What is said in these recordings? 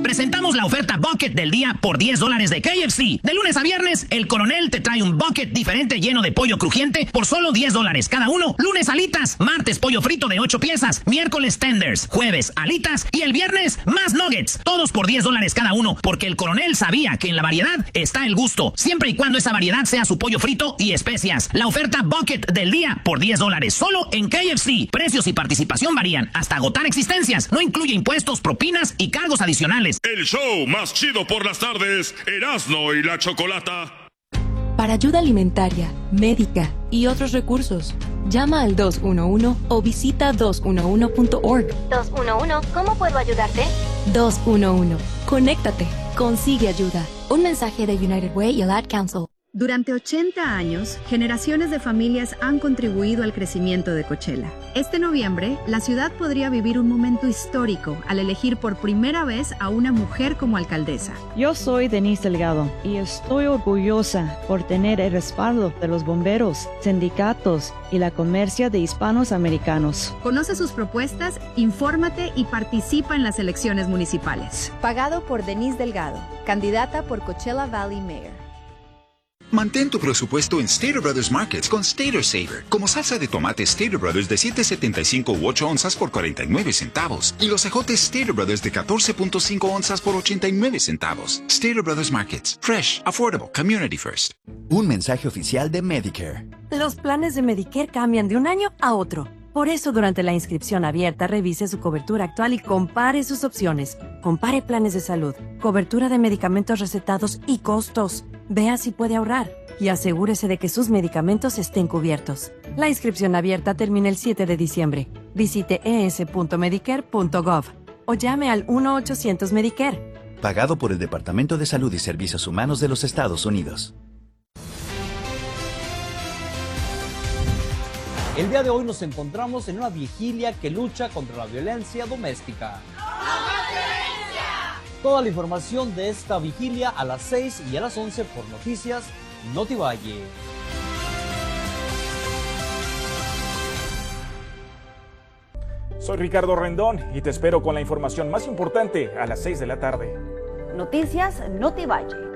presentamos la oferta Bucket del día por $10 de KFC. De lunes a viernes, el Coronel te trae un bucket diferente lleno de pollo crujiente por solo $10 cada uno. Lunes alitas, martes pollo frito de 8 piezas, miércoles tenders, jueves alitas y el viernes más nuggets. Todos por $10 cada uno, porque el Coronel sabía que en la variedad está el gusto, siempre y cuando esa variedad sea su pollo frito y especias. La oferta Bucket del día por $10, solo en KFC. Precios y participación varían hasta agotar existencias. No incluye impuestos, propinas y cargos adicionales. El show más chido por las tardes, Erasmo y la Chocolata. Para ayuda alimentaria, médica y otros recursos, llama al 211 o visita 211.org. 211, ¿cómo puedo ayudarte? 211, conéctate, consigue ayuda. Un mensaje de United Way y el Ad Council. Durante 80 años, generaciones de familias han contribuido al crecimiento de Coachella. Este noviembre, la ciudad podría vivir un momento histórico al elegir por primera vez a una mujer como alcaldesa. Yo soy Denise Delgado y estoy orgullosa por tener el respaldo de los bomberos, sindicatos y la comercia de hispanos americanos. Conoce sus propuestas, infórmate y participa en las elecciones municipales. Pagado por Denise Delgado, candidata por Coachella Valley Mayor. Mantén tu presupuesto en Stater Brothers Markets con Stater Saver. Como salsa de tomate Stater Brothers de 7.75 u 8 onzas por 49 centavos. Y los ejotes Stater Brothers de 14.5 onzas por 89 centavos. Stater Brothers Markets. Fresh, affordable, community first. Un mensaje oficial de Medicare. Los planes de Medicare cambian de un año a otro. Por eso, durante la inscripción abierta, revise su cobertura actual y compare sus opciones. Compare planes de salud, cobertura de medicamentos recetados y costos. Vea si puede ahorrar y asegúrese de que sus medicamentos estén cubiertos. La inscripción abierta termina el 7 de diciembre. Visite es.medicare.gov o llame al 1-800-Medicare. Pagado por el Departamento de Salud y Servicios Humanos de los Estados Unidos. El día de hoy nos encontramos en una vigilia que lucha contra la violencia doméstica. Toda la información de esta vigilia a las 6 y a las 11 por Noticias Notivalle. Soy Ricardo Rendón y te espero con la información más importante a las 6 de la tarde. Noticias Notivalle.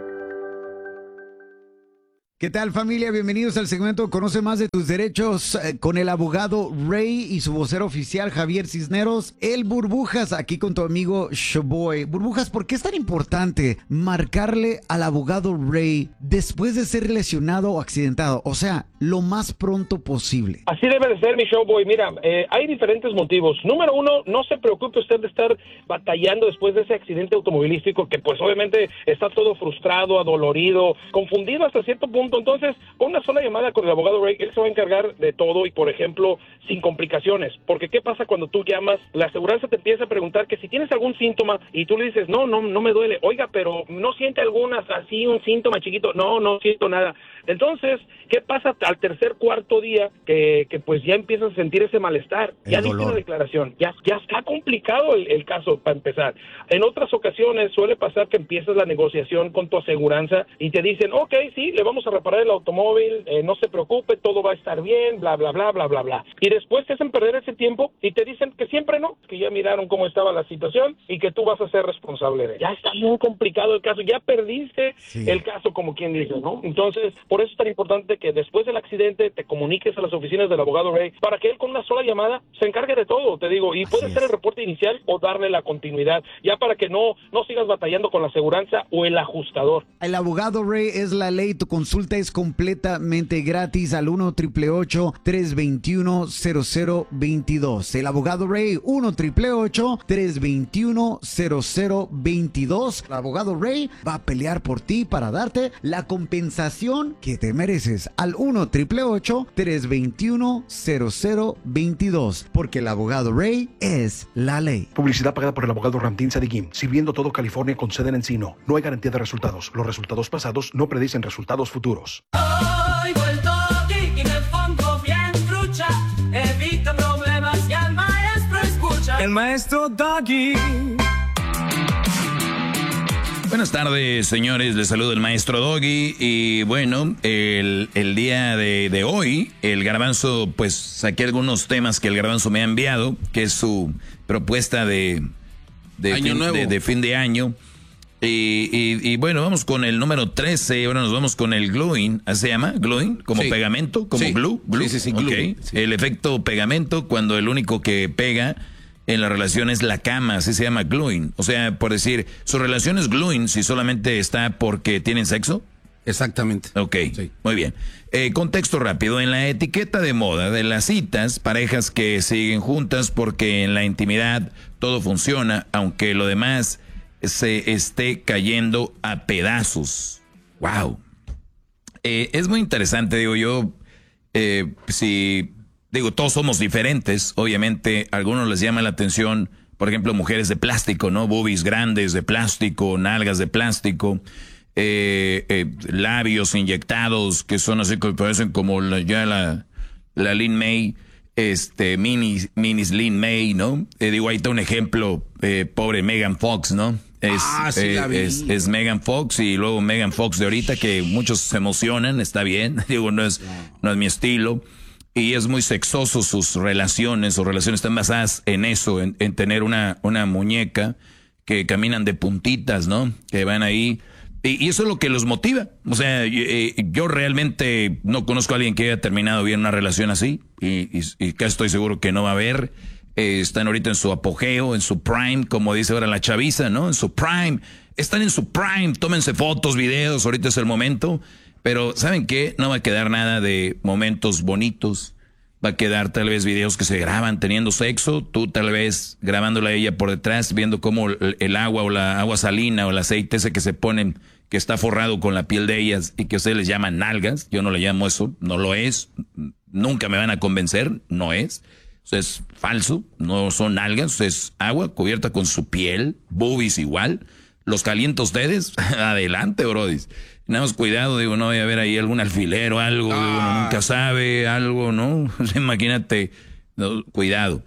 ¿Qué tal, familia? Bienvenidos al segmento Conoce Más de Tus Derechos con el abogado Ray y su vocero oficial Javier Cisneros, el Burbujas, aquí con tu amigo Showboy. Burbujas, ¿por qué es tan importante marcarle al abogado Ray después de ser lesionado o accidentado? O sea, lo más pronto posible. Así debe de ser, mi Showboy. Mira, hay diferentes motivos. Número uno, no se preocupe usted de estar batallando después de ese accidente automovilístico que pues obviamente está todo frustrado, adolorido, confundido hasta cierto punto. Entonces, con una sola llamada con el abogado Ray, él se va a encargar de todo y, por ejemplo, sin complicaciones. Porque, ¿qué pasa cuando tú llamas? La aseguranza te empieza a preguntar que si tienes algún síntoma y tú le dices, no me duele. Oiga, pero ¿no siente algunas así, un síntoma chiquito? No siento nada. Entonces, ¿qué pasa al tercer, cuarto día que pues ya empiezas a sentir ese malestar? Ya diste una declaración. Ya está complicado el caso para empezar. En otras ocasiones suele pasar que empiezas la negociación con tu aseguranza y te dicen, ok, sí, le vamos a reparar el automóvil, no se preocupe, todo va a estar bien, bla, bla, bla, bla, bla, bla. Y después te hacen perder ese tiempo y te dicen que siempre no, que ya miraron cómo estaba la situación y que tú vas a ser responsable de él. Ya está muy complicado el caso, ya perdiste el caso, como quien dice, ¿no? Entonces, por eso es tan importante que después del accidente te comuniques a las oficinas del abogado Ray para que él con una sola llamada se encargue de todo, te digo, y puede hacer el reporte inicial o darle la continuidad, ya para que no sigas batallando con la aseguranza o el ajustador. El abogado Ray es la ley, tu consulta es completamente gratis al 1-888-321-0022. El abogado Ray, 1-888-321-0022. El abogado Ray va a pelear por ti para darte la compensación que te mereces al 1-888-321-0022. Porque el abogado Ray es la ley. Publicidad pagada por el abogado Ramtín Sadikim, sirviendo todo California con sede en Encino. No hay garantía de resultados. Los resultados pasados no predicen resultados futuros. Oigo el toque y me pongo bien trucha, evita problemas y al maestro escucha. El maestro Doggy. Buenas tardes, señores, les saludo el maestro Doggy y bueno, el día de hoy, el Garbanzo, pues saqué algunos temas que el Garbanzo me ha enviado, que es su propuesta de de fin de año. Y bueno, vamos con el número 13. Ahora nos vamos con el gluing. ¿Así se llama? ¿Gluing? ¿Como pegamento? ¿Como glue? Sí, glue. Okay. Sí. El efecto pegamento, cuando el único que pega en la relación es la cama, así se llama gluing. O sea, por decir, su relación es gluing si solamente está porque tienen sexo. Exactamente. Ok, sí. Muy bien. Contexto rápido. En la etiqueta de moda de las citas, parejas que siguen juntas porque en la intimidad todo funciona, aunque lo demás se esté cayendo a pedazos. Wow. Es muy interesante, digo yo, todos somos diferentes. Obviamente, a algunos les llama la atención, por ejemplo, mujeres de plástico, ¿no? Boobies grandes de plástico, nalgas de plástico, labios inyectados que son así, que parecen como la Lin May, minis Lin May, ¿no? Ahí está un ejemplo, pobre Megan Fox, ¿no? Es Megan Fox, y luego Megan Fox de ahorita, que muchos se emocionan, está bien, no es mi estilo. Y es muy sexoso sus relaciones están basadas en eso, en tener una muñeca que caminan de puntitas, ¿no? Que van ahí. Y eso es lo que los motiva. O sea, yo realmente no conozco a alguien que haya terminado bien una relación así. Y casi estoy seguro que no va a haber. Están ahorita en su apogeo, en su prime, como dice ahora la chaviza, ¿no? En su prime. Están en su prime. Tómense fotos, videos, ahorita es el momento. Pero, ¿saben qué? No va a quedar nada de momentos bonitos. Va a quedar tal vez videos que se graban teniendo sexo. Tú tal vez grabándola a ella por detrás, viendo cómo el agua o la agua salina o el aceite ese que se ponen, que está forrado con la piel de ellas y que ustedes les llaman nalgas. Yo no le llamo eso. No lo es. Nunca me van a convencer. No es. Es falso. No son nalgas. Es agua cubierta con su piel. Boobies igual. Los calienta ustedes. Adelante, brodis. Nada más cuidado, no vaya a haber ahí algún alfiler o algo, uno nunca sabe, algo, ¿no? Imagínate, no, cuidado.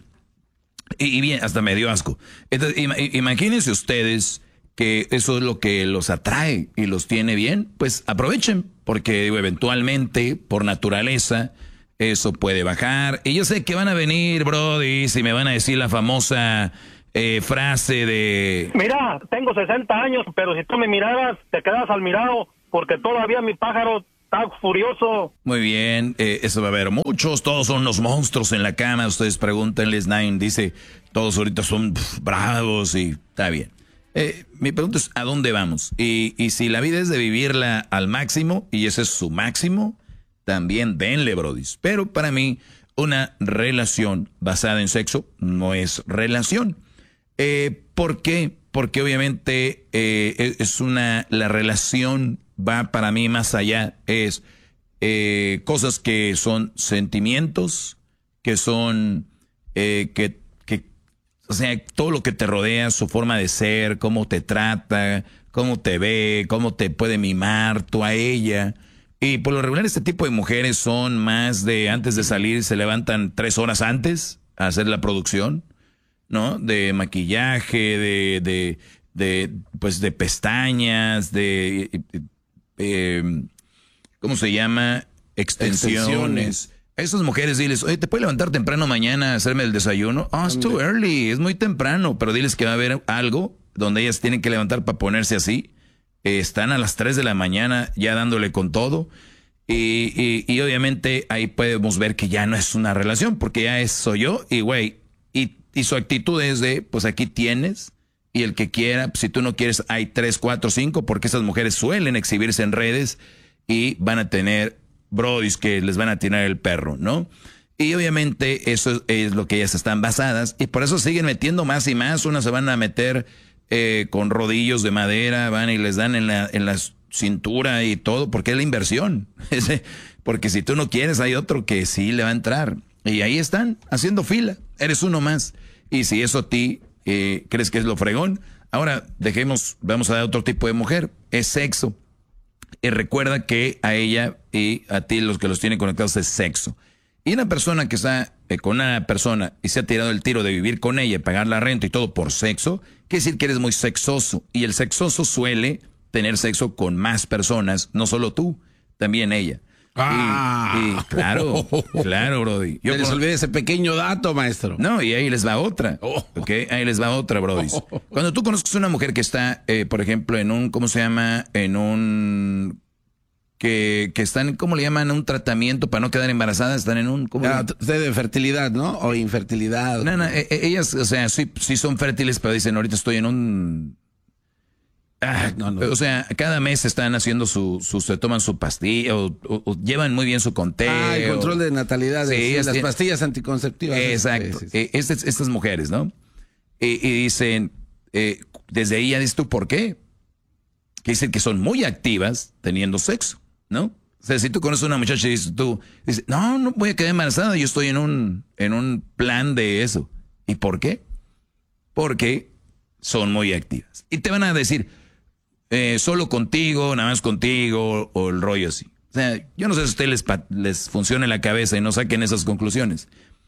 Y bien, hasta me dio asco. Entonces, imagínense ustedes que eso es lo que los atrae y los tiene bien, pues aprovechen, porque eventualmente, por naturaleza, eso puede bajar. Y yo sé que van a venir, brody, y me van a decir la famosa frase de... Mira, tengo 60 años, pero si tú me miraras, te quedas al mirado, porque todavía mi pájaro está furioso. Muy bien, eso va a haber muchos, todos son unos monstruos en la cama. Ustedes pregúntenles, Nine dice, todos ahorita son bravos y está bien. Mi pregunta es, ¿a dónde vamos? Y si la vida es de vivirla al máximo, y ese es su máximo, también denle, brodis. Pero para mí, una relación basada en sexo no es relación. ¿Por qué? Porque obviamente la relación va para mí más allá. Es cosas que son sentimientos, que son, o sea, todo lo que te rodea, su forma de ser, cómo te trata, cómo te ve, cómo te puede mimar tú a ella. Y por lo regular este tipo de mujeres son más de, antes de salir, se levantan 3 horas antes a hacer la producción, ¿no? De maquillaje, de pestañas, ¿cómo se llama? Extensiones. A esas mujeres diles, oye, ¿te puedes levantar temprano mañana a hacerme el desayuno? Oh, it's too early, es muy temprano. Pero diles que va a haber algo donde ellas tienen que levantar para ponerse así. Están a las 3 de la mañana ya dándole con todo. Y obviamente ahí podemos ver que ya no es una relación, porque ya soy yo y güey. Y su actitud es de, pues aquí tienes, y el que quiera, si tú no quieres, hay 3, 4, 5, porque esas mujeres suelen exhibirse en redes y van a tener brodis que les van a tirar el perro, ¿no? Y obviamente eso es lo que ellas están basadas, y por eso siguen metiendo más y más. Unas se van a meter con rodillos de madera, van y les dan en la cintura y todo, porque es la inversión. Porque si tú no quieres, hay otro que sí le va a entrar. Y ahí están, haciendo fila. Eres uno más. Y si eso a ti crees que es lo fregón, ahora vamos a dar otro tipo de mujer. Es sexo. Y recuerda que a ella y a ti los que los tienen conectados es sexo. Y una persona que está con una persona y se ha tirado el tiro de vivir con ella y pagar la renta y todo por sexo, quiere decir que eres muy sexoso. Y el sexoso suele tener sexo con más personas, no solo tú, también ella. Y claro, Brody. Se les olvida ese pequeño dato, maestro. No, y ahí les va otra. ¿Ok? Ahí les va otra, Brody. Cuando tú conoces a una mujer que está, por ejemplo, en un, ¿cómo se llama? En un... Que están, ¿cómo le llaman? Un tratamiento para no quedar embarazadas, están en un... de fertilidad, ¿no? O infertilidad. No, ellas, o sea, sí son fértiles, pero dicen, ahorita estoy en un... O sea, cada mes están haciendo se toman su pastilla o llevan muy bien su conteo. El control de natalidad, sí, las pastillas anticonceptivas. Exacto. Sí. Estas mujeres, ¿no? Y dicen, desde ahí ya dices tú, ¿por qué? Que dicen que son muy activas teniendo sexo, ¿no? O sea, si tú conoces a una muchacha y dices, no voy a quedar embarazada, yo estoy en un plan de eso. ¿Y por qué? Porque son muy activas. Y te van a decir, solo contigo, nada más contigo, o el rollo así. O sea, yo no sé si a ustedes les funciona en la cabeza y no saquen esas conclusiones.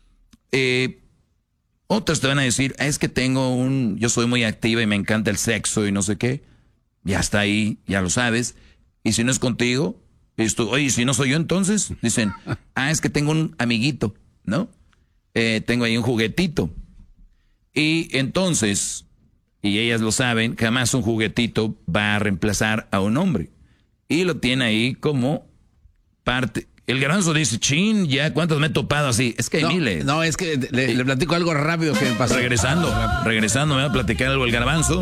Otras te van a decir, es que yo soy muy activa y me encanta el sexo y no sé qué. Ya está ahí, ya lo sabes. Y si no es contigo, oye, si no soy yo entonces, dicen, es que tengo un amiguito, ¿no? Tengo ahí un juguetito. Y entonces, y ellas lo saben, jamás un juguetito va a reemplazar a un hombre. Y lo tiene ahí como parte. El Garbanzo dice, chin, ya cuántos me he topado así. Es que hay miles. No, es que le platico algo rápido que me pasó. Regresando, me va a platicar algo el Garbanzo.